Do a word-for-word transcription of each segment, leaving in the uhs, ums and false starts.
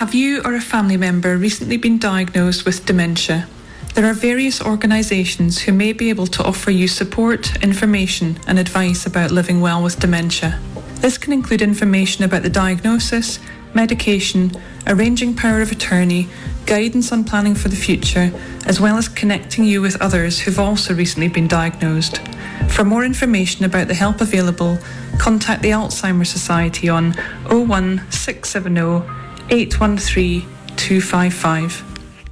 Have you or a family member recently been diagnosed with dementia? There are various organisations who may be able to offer you support, information and advice about living well with dementia. This can include information about the diagnosis, medication, arranging power of attorney, guidance on planning for the future, as well as connecting you with others who've also recently been diagnosed. For more information about the help available, contact the Alzheimer's Society on oh one six seven oh, eight one three, two five five.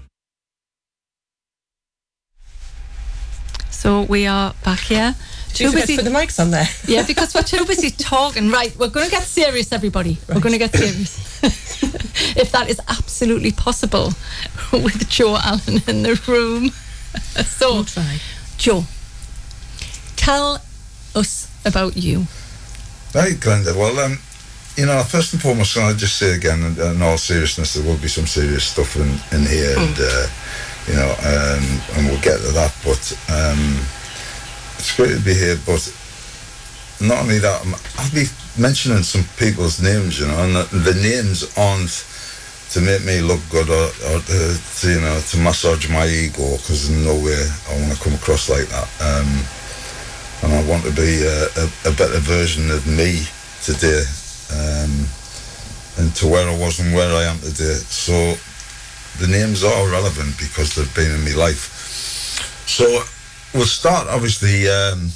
So we are back here. Too busy for the mics on there. Yeah, because we're too busy talking. Right, we're going to get serious, everybody. Right. We're going to get serious. If that is absolutely possible with Joe Allen in the room. So, we'll try. Joe, tell us about you. Right, Glenda. Well, um, you know, first and foremost, can I just say again, in, in all seriousness, there will be some serious stuff in, in here, mm. and, uh, you know, um, and we'll get to that, but um, it's great to be here, but not only that, I'll be mentioning some people's names, you know, and the, the names aren't to make me look good or, or to, to, you know, to massage my ego, because in no way I want to come across like that. Um, and I want to be a, a, a better version of me today, um, and to where I was and where I am today. So the names are relevant because they've been in my life. So we'll start, obviously, um,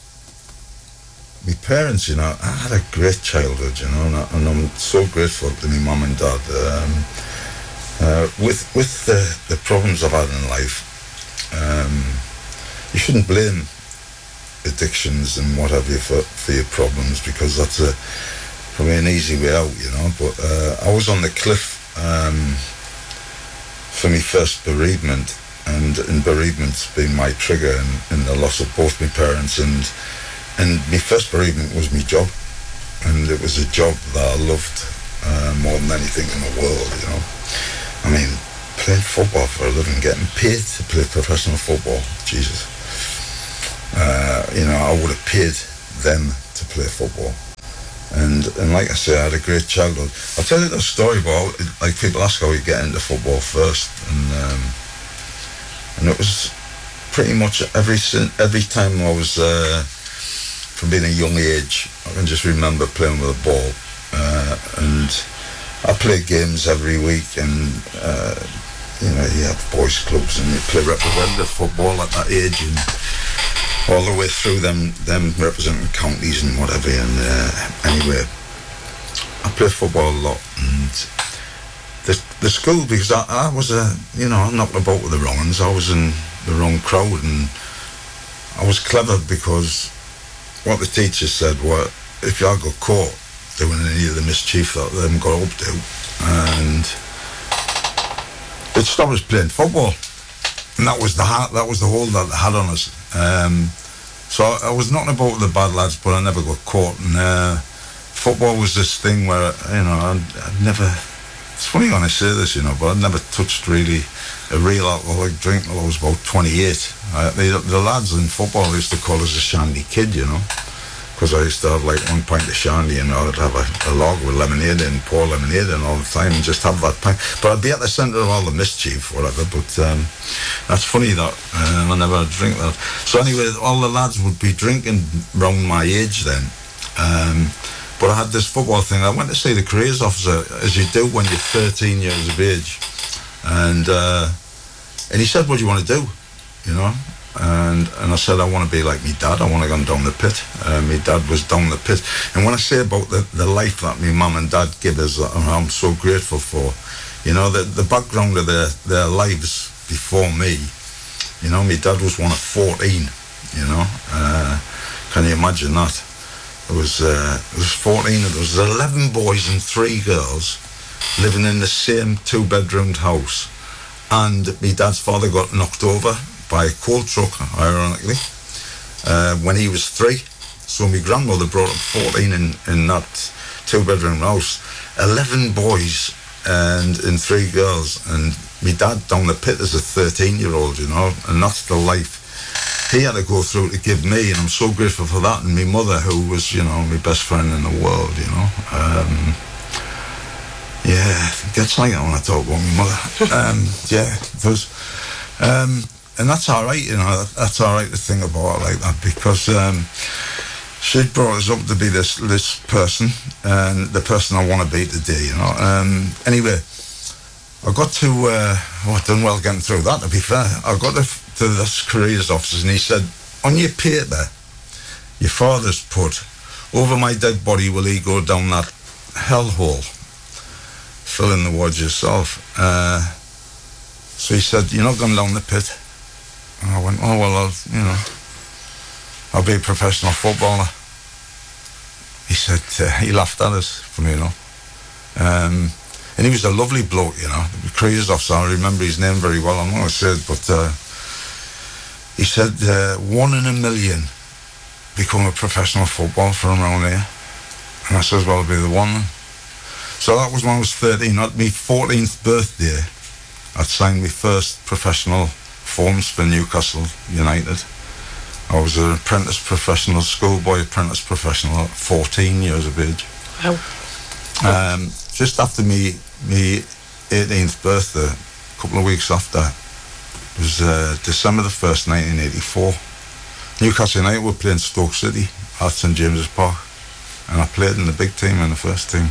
my parents, you know, I had a great childhood, you know, and, I, and I'm so grateful to my mum and dad. Um, uh, with with the, the problems I've had in life, um, you shouldn't blame addictions and what have you for, for your problems, because that's a probably an easy way out, you know. But uh, I was on the cliff um, for my first bereavement, and, and bereavement's been my trigger in, in the loss of both my parents, and and my first bereavement was my job, and it was a job that I loved uh, more than anything in the world, you know. I mean, playing football for a living, getting paid to play professional football, Jesus. Uh, you know, I would have paid them to play football. And and like I say, I had a great childhood. I'll tell you the story about, like, people ask how you get into football first, and um, and it was pretty much every every time I was, uh, from being a young age, I can just remember playing with a ball, uh, and I played games every week, and uh, you know, you have boys clubs and you play representative football at that age, and all the way through them, them representing counties and whatever. And uh, anyway, I played football a lot, and the the school, because I, I was a, you know, I'm not about with the wrong ones. I was in the wrong crowd, and I was clever because what the teacher said was, if y'all got caught doing any of the mischief that them got up to, and it stopped us playing football, and that was the ha- that was the hold that they had on us. Um, so I, I was nothing about the bad lads, but I never got caught. And uh, football was this thing where, you know, I'd, I'd never. It's funny when I say this, you know, but I'd never touched really a real alcoholic drink till I was about twenty-eight. Uh, the, the lads in football used to call us a shandy kid, you know, because I used to have like one pint of shandy, and I'd have a, a log with lemonade and pour lemonade in all the time and just have that pint. But I'd be at the centre of all the mischief, whatever. But um, that's funny that uh, I never drink that. So anyway, all the lads would be drinking round my age then. Um, but I had this football thing. I went to see the careers officer, as you do when you're thirteen years of age, and uh, and he said, "What do you want to do?" You know. And and I said, I want to be like me dad. I want to go down the pit. Uh, my dad was down the pit. And when I say about the, the life that my mum and dad give us, I'm so grateful for, you know, the, the background of their, their lives before me. You know, my dad was one of fourteen, you know. Uh, can you imagine that? It was, uh, it was fourteen, and there was eleven boys and three girls living in the same two-bedroomed house. And my dad's father got knocked over by a coal truck, ironically, uh, when he was three. So my grandmother brought up fourteen in, in that two-bedroom house, eleven boys and and three girls, and my dad down the pit as a thirteen-year-old, you know, and that's the life he had to go through to give me, and I'm so grateful for that. And my mother, who was, you know, my best friend in the world, you know. Um, yeah, uh, it gets like that when I talk about my mother. Um, yeah, it does. Um, and that's all right, you know. That, that's all right to think about it like that, because um, she brought us up to be this this person, and the person I want to be today, you know. Um, anyway, I got to, uh, oh, I've done well getting through that, to be fair. I got to, to this careers officer, and he said, on your paper, your father's put, over my dead body will he go down that hellhole. Fill in the words yourself. Uh, so he said, you're not going down the pit. And I went, oh, well, I'll, you know, I'll be a professional footballer. He said, uh, he laughed at us, funny enough. Um, and he was a lovely bloke, you know, the careers officer. I remember his name very well. I'm not going to say it, but uh, he said, uh, one in a million become a professional footballer from around here. And I said, well, I'll be the one then. So that was when I was thirteen. At my fourteenth birthday, I'd signed my first professional forms for Newcastle United. I was an apprentice professional, schoolboy apprentice professional at fourteen years of age. Wow. Um, just after me, me eighteenth birthday, a couple of weeks after, it was uh, December the first, nineteen eighty-four. Newcastle United were playing Stoke City at St James's Park, and I played in the big team and the first team.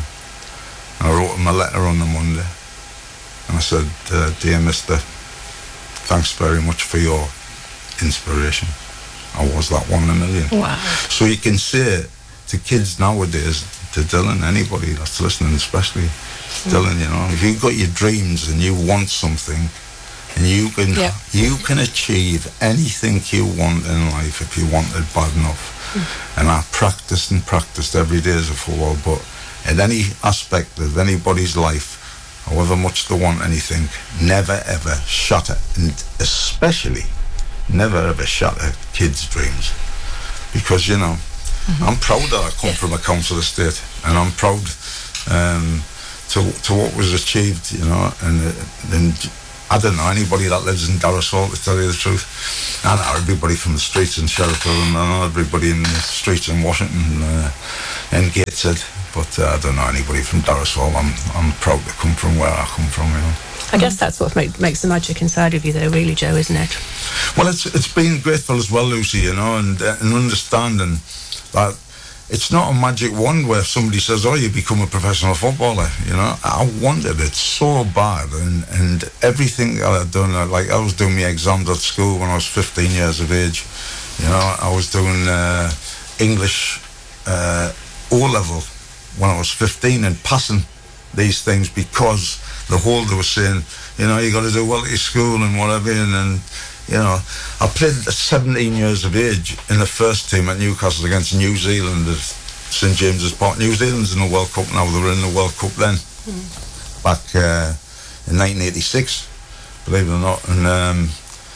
I wrote him a letter on the Monday, and I said, uh, dear mister, thanks very much for your inspiration. I was that one in a million. Wow. So you can say to kids nowadays, to Dylan, anybody that's listening, especially mm. Dylan, you know, if you've got your dreams and you want something, and you can yeah. you can achieve anything you want in life if you want it bad enough. Mm. And I practiced and practiced every day as a football, but in any aspect of anybody's life, however much they want anything, never ever shatter, and especially never ever shatter kids' dreams. Because, you know, mm-hmm. I'm proud that I come yeah. from a council estate, and I'm proud um, to to what was achieved, you know, and, uh, and I don't know anybody that lives in Darrasol, to tell you the truth. I know everybody from the streets in Sheriffville, and I know everybody in the streets in Washington uh, and Gateshead. But uh, I don't know anybody from Darrasol. I'm I'm proud to come from where I come from, you know. I guess that's what make, makes the magic inside of you, though, really, Joe, isn't it? Well, it's it's been grateful as well, Lucy, you know, and uh, and understanding that it's not a magic wand where somebody says, "Oh, you become a professional footballer." You know, I wanted it so bad, and and everything that I'd done, like I was doing my exams at school when I was fifteen years of age. You know, I was doing uh, English uh, O-level when I was fifteen and passing these things because the holder was saying, you know, you got to do well at your school and whatever. And then, you know, I played at seventeen years of age in the first team at Newcastle against New Zealand at St James's Park. New Zealand's in the World Cup now. They were in the World Cup then, mm. back uh, in nineteen eighty-six, believe it or not. And um,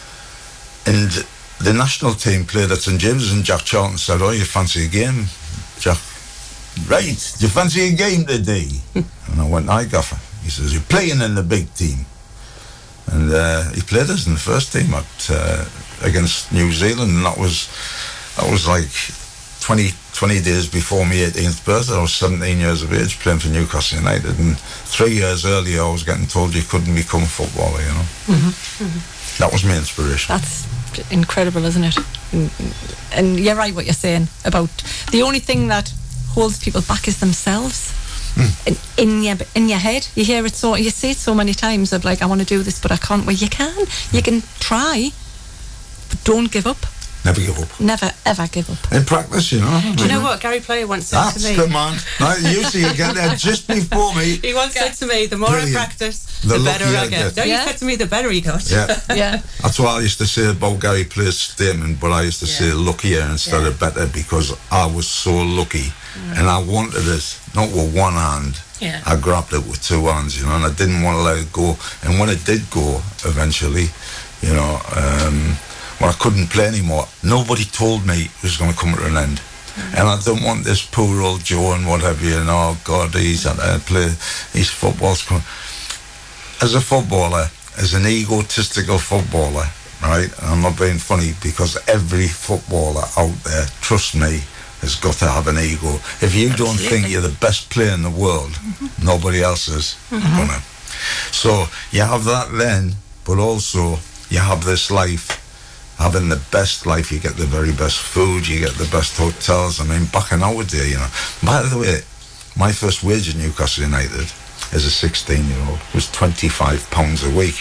and the national team played at St James's, and Jack Charlton said, "Oh, you fancy a game, Jack?" "Right, do you fancy a game today?" And I went, "Aye, Gaffer." He says, "You're playing in the big team." And uh, he played us in the first team at uh, against New Zealand, and that was that was like twenty, twenty days before my eighteenth birthday. I was seventeen years of age playing for Newcastle United, and three years earlier I was getting told you couldn't become a footballer, you know. Mm-hmm. Mm-hmm. That was my inspiration. That's incredible, isn't it? And, and you're right what you're saying about the only thing that holds people back is themselves. Mm. In, in your in your head, you hear it so you see it so many times of like, I want to do this but I can't. Well, you can, you can try, but don't give up. Never give up. Never ever give up. In practice, you know. Do you know what Gary Player once said That's to me? That's good, man. Now, you see, you get there just before me. He once said to me, the more Brilliant. I practice, the, the better I get. get. No, yeah. You said to me, the better he got. Yeah. yeah. That's what I used to say about Gary Player's statement, but I used to yeah. say luckier instead yeah. of better, because I was so lucky, mm. and I wanted it, not with one hand. Yeah. I grabbed it with two hands, you know, and I didn't want to let it go. And when it did go, eventually, you know, um, when I couldn't play anymore, nobody told me it was going to come to an end. Mm-hmm. And I don't want this poor old Joe and whatever, you know, God, he's at uh, play, his football's coming. As a footballer, as an egotistical footballer, right, and I'm not being funny, because every footballer out there, trust me, has got to have an ego. If you don't Absolutely. think you're the best player in the world, mm-hmm. nobody else is mm-hmm. gonna. So you have that then, but also you have this life. Having the best life, you get the very best food, you get the best hotels. I mean, back in our day, you know. By the way, my first wage at Newcastle United as a sixteen-year-old was twenty-five pounds a week.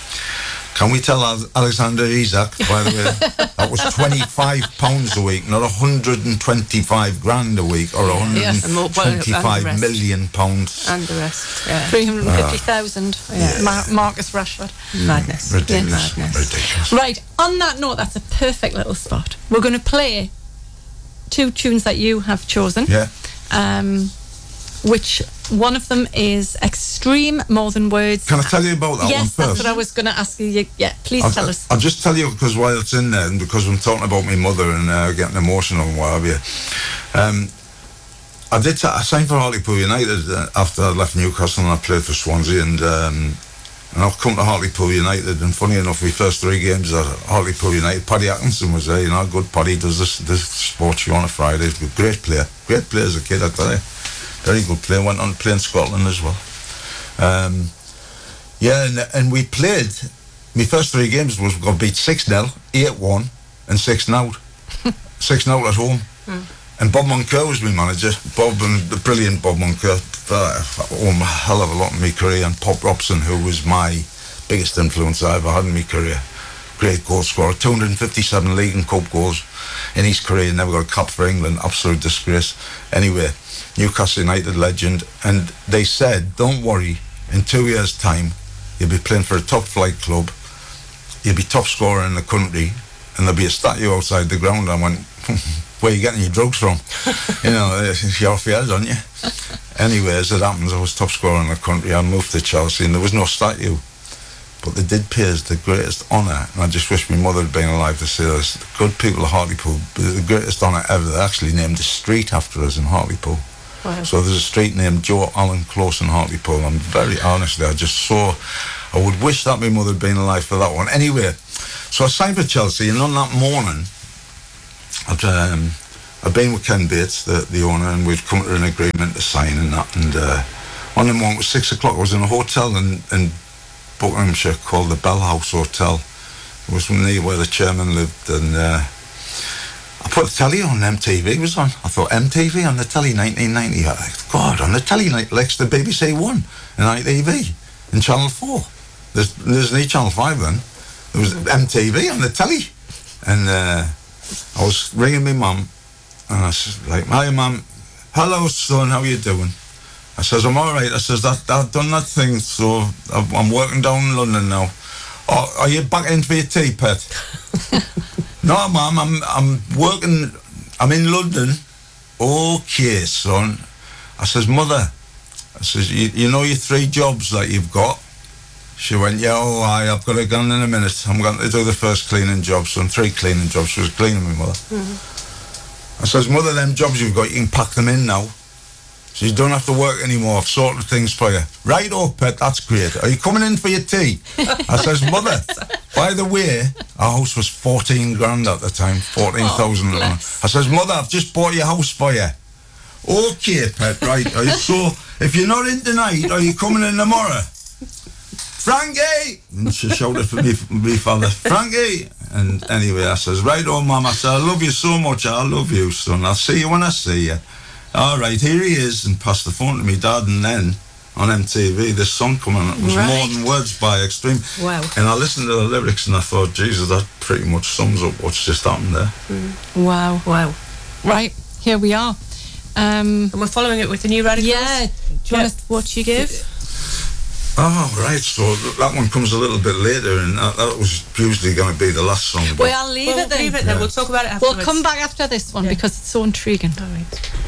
Can we tell Alexander Isak, by the way, that was twenty-five pounds a week, not one hundred twenty-five grand a week or one hundred twenty-five yes. million pounds. And the rest, yeah. three hundred fifty thousand. Uh, yeah. Mar- Marcus Rashford. Madness. Ridiculous. Yeah, madness. Ridiculous. Right, on that note, that's a perfect little spot. We're going to play two tunes that you have chosen. Yeah. Um, which one of them is Extreme More Than Words. Can I tell you about that yes, one first? Yes, that's what I was going to ask you. Yeah, please I'll, tell us. I'll just tell you, because while it's in there, and because I'm talking about my mother and uh, getting emotional and what have you, um, I did. T- I signed for Hartlepool United uh, after I left Newcastle, and I played for Swansea, and um, and I've come to Hartlepool United. And funny enough, my first three games at Hartlepool United, Paddy Atkinson was there. You know, good Paddy does this this sports show on a Friday. He's a great player, great player as a kid, I tell you. Very good player. Went on to play in Scotland as well. Um, yeah, and, and we played. My first three games was we got beat six nil, eight one, and six nil. six nil at home. Mm. And Bob Moncur was my manager. Bob and the brilliant Bob Moncur, uh, owned a hell of a lot in my career. And Pop Robson, who was my biggest influence I ever had in my career. Great goal scorer, two hundred fifty-seven league and cup goals in his career. Never got a cap for England. Absolute disgrace. Anyway, Newcastle United legend, and they said, don't worry, in two years' time, you'll be playing for a top flight club, you'll be top scorer in the country, and there'll be a statue outside the ground. I went, where are you getting your drugs from? You know, you're off your head, aren't you? Anyway, as it happens, I was top scorer in the country. I moved to Chelsea, and there was no statue. But they did pay us the greatest honour, and I just wish my mother had been alive to say this. The good people of Hartlepool, the greatest honour ever. They actually named a street after us in Hartlepool. Wow. So there's a street named Joe Allen Close in Hartlepool. I'm very honestly, I just saw, I would wish that my mother had been alive for that one. Anyway, so I signed for Chelsea, and on that morning, I'd, um, I'd been with Ken Bates, the, the owner, and we'd come to an agreement to sign and that. And uh, on the morning, it was six o'clock, I was in a hotel in, in Buckinghamshire called the Bell House Hotel. It was near where the chairman lived, and uh, I put the telly on. M T V was on. I thought, M T V on the telly, nineteen ninety. I thought, God, on the telly like next to B B C One and I T V in Channel Four. There's there's no Channel Five then. There was M T V on the telly, and uh, I was ringing my mum, and I was like, "Hi, mum. Hello, son. How you doing?" I says, "I'm all right." I says, that, I've done that thing, so I'm working down in London now. Oh, are you back in for your tea, pet? No, mum, I'm I'm working, I'm in London. Okay, son. I says, "Mother," I says, you, you know your three jobs that you've got? She went, "Yeah, oh, aye, I've got to go in a minute. I'm going to do the first cleaning job." So three cleaning jobs. She was cleaning my mother. Mm-hmm. I says, "Mother, them jobs you've got, you can pack them in now. So you don't have to work anymore. I've sorted things for you." "Right, oh, pet, that's great. Are you coming in for your tea?" I says, "Mother, by the way," our house was fourteen grand at the time, fourteen thousand. Oh, I says, "Mother, I've just bought your house for you." "Okay, pet, right. So if you're not in tonight, are you coming in tomorrow?" "Frankie!" And she shouted for me, me father, "Frankie!" And anyway, I says, "Right on, Mum." I said, "I love you so much. I love you, son. I'll see you when I see you." "All right, here he is," and passed the phone to me dad, and then on M T V, this song coming on. It was right. More Than Words by Extreme. Wow. And I listened to the lyrics and I thought, Jesus, that pretty much sums up what's just happened there. Mm. Wow. Wow. Right, here we are. Um, and we're following it with the new Radicals. Yeah. Do you want to what you give? Oh, right, so that one comes a little bit later, and that, that was usually going to be the last song. Well, I'll leave well, it then. Leave it then. Yeah. We'll talk about it afterwards. We'll come back after this one, yeah, because it's so intriguing. All right.